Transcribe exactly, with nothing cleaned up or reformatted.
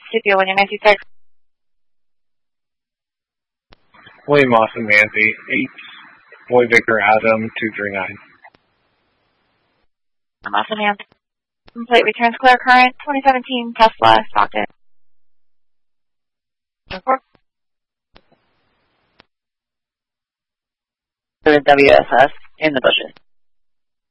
Q P O one nine two six. William Austin Manzi, eight, Boy Victor Adam, two three nine. I'm Austin Manzi. Complete returns clear current, twenty seventeen Tesla, Stockton. W S S in the bushes.